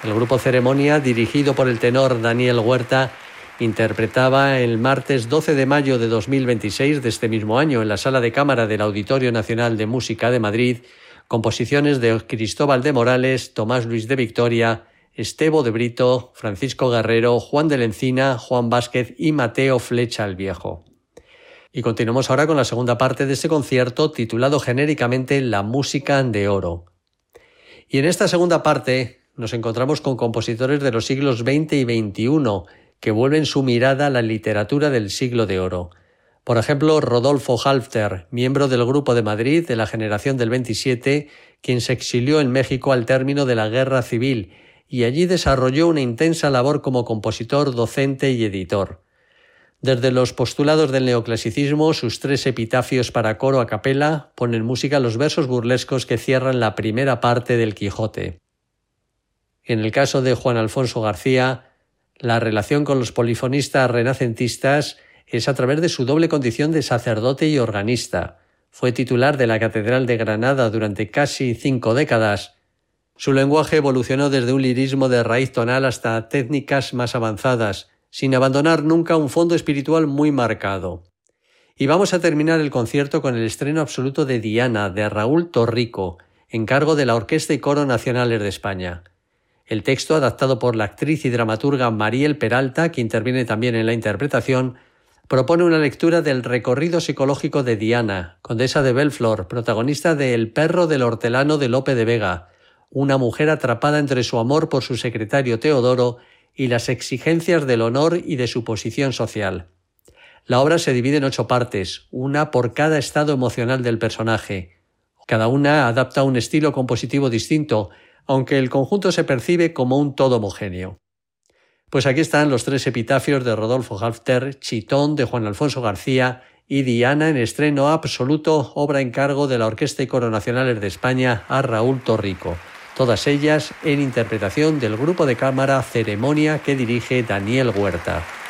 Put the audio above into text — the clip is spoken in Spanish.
El grupo Ceremonia, dirigido por el tenor Daniel Huerta, interpretaba el martes 12 de mayo de 2026 de este mismo año en la Sala de Cámara del Auditorio Nacional de Música de Madrid composiciones de Cristóbal de Morales, Tomás Luis de Victoria, Estebo de Brito, Francisco Guerrero, Juan de la Encina, Juan Vázquez y Mateo Flecha el Viejo. Y continuamos ahora con la segunda parte de este concierto titulado genéricamente La música de oro. Y en esta segunda parte nos encontramos con compositores de los siglos XX y XXI que vuelven su mirada a la literatura del siglo de oro. Por ejemplo, Rodolfo Halfter, miembro del Grupo de Madrid de la generación del 27, quien se exilió en México al término de la Guerra Civil y allí desarrolló una intensa labor como compositor, docente y editor. Desde los postulados del neoclasicismo, sus 3 epitafios para coro a capela ponen música a los versos burlescos que cierran la primera parte del Quijote. En el caso de Juan Alfonso García, la relación con los polifonistas renacentistas es a través de su doble condición de sacerdote y organista. Fue titular de la Catedral de Granada durante casi 5 décadas. Su lenguaje evolucionó desde un lirismo de raíz tonal hasta técnicas más avanzadas, sin abandonar nunca un fondo espiritual muy marcado. Y vamos a terminar el concierto con el estreno absoluto de Diana, de Raúl Torrico, en cargo de la Orquesta y Coro Nacionales de España. El texto, adaptado por la actriz y dramaturga Mariel Peralta, que interviene también en la interpretación, propone una lectura del recorrido psicológico de Diana, condesa de Belflor, protagonista de El perro del hortelano de Lope de Vega, una mujer atrapada entre su amor por su secretario Teodoro y las exigencias del honor y de su posición social. La obra se divide en 8 partes, una por cada estado emocional del personaje. Cada una adapta un estilo compositivo distinto, aunque el conjunto se percibe como un todo homogéneo. Pues aquí están los 3 epitafios de Rodolfo Halfter, Chitón de Juan Alfonso García y Diana en estreno absoluto, obra en cargo de la Orquesta y Coro Nacionales de España a Raúl Torrico. Todas ellas en interpretación del grupo de cámara Ceremonia que dirige Daniel Huerta.